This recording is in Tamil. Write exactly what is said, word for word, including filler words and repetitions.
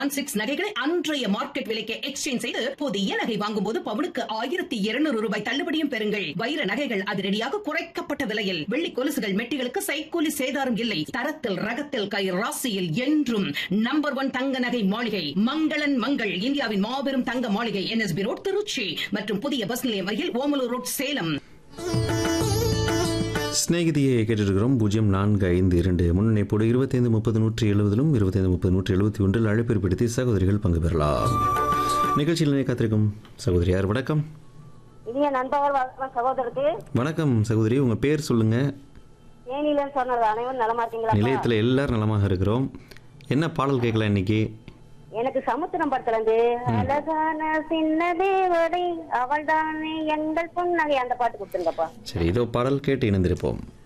சிக்ஸ் நகைகளை அன்றைய மார்க்கெட் விலைக்கு எக்ஸ்சேஞ்ச் செய்து புதிய நகை வாங்கும் போது பவுனுக்கு ஆயிரத்தி இருநூறு ரூபாய் தள்ளுபடியும் பெறுங்கள். வைர நகைகள் அதிரடியாக குறைக்கப்பட்ட விலையில், வெள்ளி கொலுசுகள் மெட்டிகளுக்கு சைக்கூலி சேதாரம் இல்லை. தரத்தில் ரகத்தில் கை ராசியில் என்றும் நம்பர் ஒன் தங்க நகை மாளிகை மங்களன் மங்கள். இந்தியாவின் மாபெரும் தங்க மாளிகை, என்எஸ்பி ரோட், திருச்சி மற்றும் புதிய பஸ் நிலையம் அருகில் ஓமலூர் ரோட், சேலம். ஸ்நேகிதியை கேட்டிருக்கிறோம். பூஜ்ஜியம் நான்கு ஐந்து இரண்டு முன்னிணைப்போடு இருபத்தைந்து முப்பது நூற்றி எழுபதிலும் இருபத்தைந்து முப்பது நூற்றி எழுபத்தி ஒன்றில் அழைப்பேற்படுத்தி சகோதரிகள் பங்கு பெறலாம். நிகழ்ச்சியில் காத்திருக்கும் சகோதரியார் வணக்கம். இனிய நண்பர்கள் சகோதரருக்கு வணக்கம் சகோதரி, உங்க பேர் சொல்லுங்க. ஏனிலன்னு சொன்னது அனைவரும் நலமா இருக்கீங்களா? நிலையத்தில் எல்லாரும் நலமாக இருக்கிறோம். என்ன பாடல் கேட்கலாம் இன்னைக்கு? எனக்கு சமுத்திரம் படத்துல இருந்து அழகான சின்ன தேவதை அவள் தானே எங்கள் பொன்னகை அந்த பாட்டு கொடுத்துருங்கப்பா. சரி, இதோ பாடல் கேட்டு இணைந்திருப்போம்.